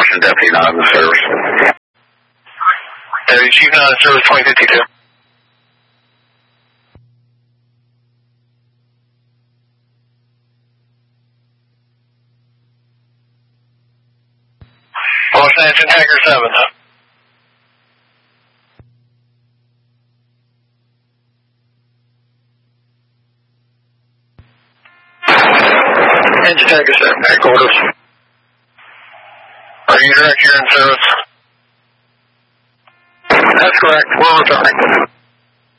and Deputy 9 in service. Deputy Chief 9 in service, 2052. Los Angeles Tiger 7. Engine Tiger 7, headquarters. Are you direct here in service? That's correct. We're returning.